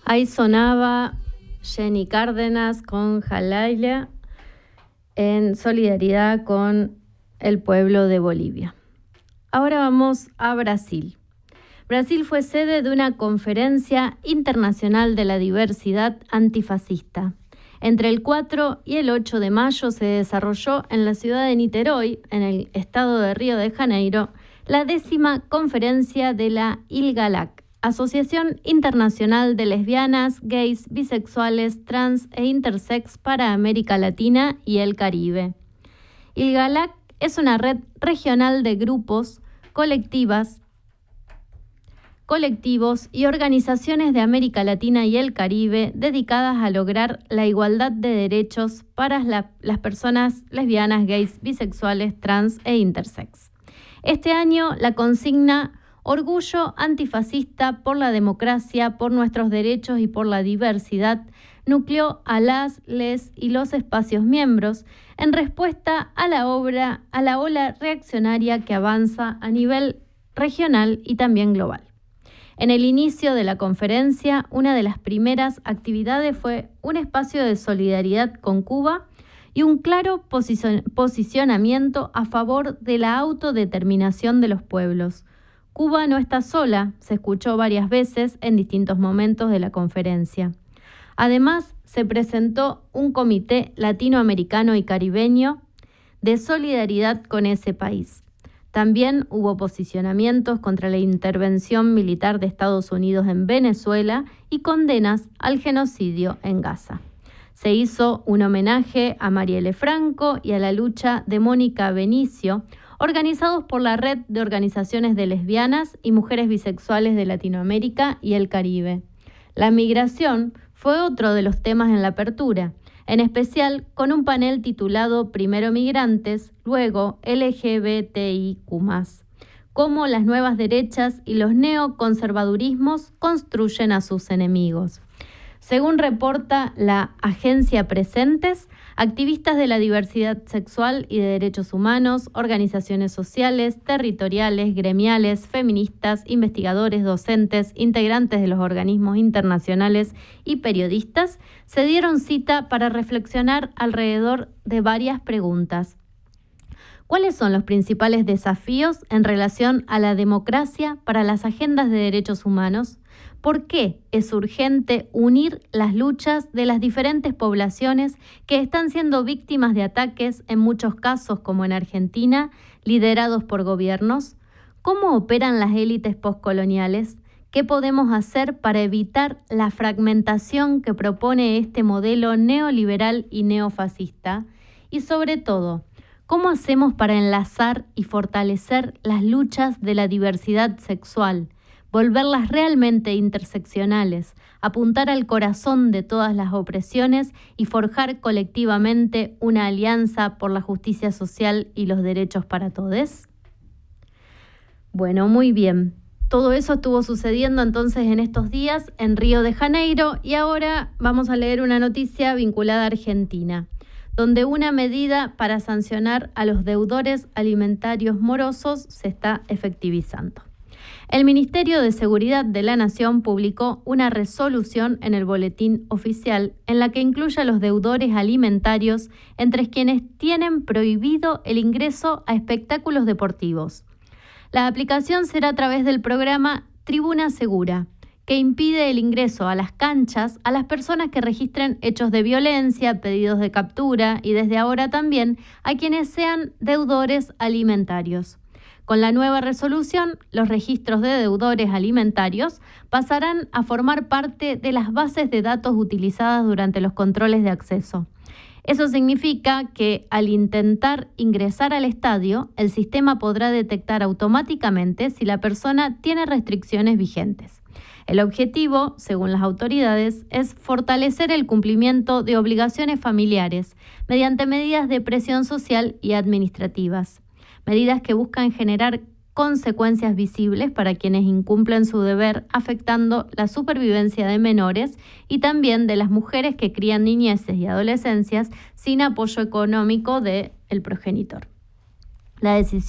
Ahí sonaba Jenny Cárdenas con Jalaila en solidaridad con el pueblo de Bolivia. Ahora vamos a Brasil. Brasil fue sede de una conferencia internacional de la diversidad antifascista. Entre el 4 y el 8 de mayo se desarrolló en la ciudad de Niterói, en el estado de Río de Janeiro, la 10ª conferencia de la ILGALAC, Asociación Internacional de Lesbianas, Gays, Bisexuales, Trans e Intersex para América Latina y el Caribe. ILGALAC es una red regional de grupos, colectivos y organizaciones de América Latina y el Caribe dedicadas a lograr la igualdad de derechos para las personas lesbianas, gays, bisexuales, trans e intersex. Este año la consigna Orgullo antifascista por la democracia, por nuestros derechos y por la diversidad nucleó a les y los espacios miembros en respuesta a la ola reaccionaria que avanza a nivel regional y también global. En el inicio de la conferencia, una de las primeras actividades fue un espacio de solidaridad con Cuba y un claro posicionamiento a favor de la autodeterminación de los pueblos. Cuba no está sola, se escuchó varias veces en distintos momentos de la conferencia. Además, se presentó un comité latinoamericano y caribeño de solidaridad con ese país. También hubo posicionamientos contra la intervención militar de Estados Unidos en Venezuela y condenas al genocidio en Gaza. Se hizo un homenaje a Marielle Franco y a la lucha de Mónica Benicio, organizados por la Red de Organizaciones de Lesbianas y Mujeres Bisexuales de Latinoamérica y el Caribe. La migración fue otro de los temas en la apertura, en especial con un panel titulado Primero Migrantes, luego LGBTIQ+, cómo las nuevas derechas y los neoconservadurismos construyen a sus enemigos. Según reporta la agencia Presentes, activistas de la diversidad sexual y de derechos humanos, organizaciones sociales, territoriales, gremiales, feministas, investigadores, docentes, integrantes de los organismos internacionales y periodistas se dieron cita para reflexionar alrededor de varias preguntas. ¿Cuáles son los principales desafíos en relación a la democracia para las agendas de derechos humanos? ¿Por qué es urgente unir las luchas de las diferentes poblaciones que están siendo víctimas de ataques, en muchos casos como en Argentina, liderados por gobiernos? ¿Cómo operan las élites postcoloniales? ¿Qué podemos hacer para evitar la fragmentación que propone este modelo neoliberal y neofascista? Y sobre todo, ¿cómo hacemos para enlazar y fortalecer las luchas de la diversidad sexual? Volverlas realmente interseccionales, apuntar al corazón de todas las opresiones y forjar colectivamente una alianza por la justicia social y los derechos para todos. Bueno, muy bien. Todo eso estuvo sucediendo entonces en estos días en Río de Janeiro y ahora vamos a leer una noticia vinculada a Argentina, donde una medida para sancionar a los deudores alimentarios morosos se está efectivizando. El Ministerio de Seguridad de la Nación publicó una resolución en el Boletín Oficial en la que incluye a los deudores alimentarios entre quienes tienen prohibido el ingreso a espectáculos deportivos. La aplicación será a través del programa Tribuna Segura, que impide el ingreso a las canchas a las personas que registren hechos de violencia, pedidos de captura y desde ahora también a quienes sean deudores alimentarios. Con la nueva resolución, los registros de deudores alimentarios pasarán a formar parte de las bases de datos utilizadas durante los controles de acceso. Eso significa que al intentar ingresar al estadio, el sistema podrá detectar automáticamente si la persona tiene restricciones vigentes. El objetivo, según las autoridades, es fortalecer el cumplimiento de obligaciones familiares mediante medidas de presión social y administrativas. Medidas que buscan generar consecuencias visibles para quienes incumplen su deber, afectando la supervivencia de menores y también de las mujeres que crían niñeces y adolescencias sin apoyo económico del progenitor. La decisión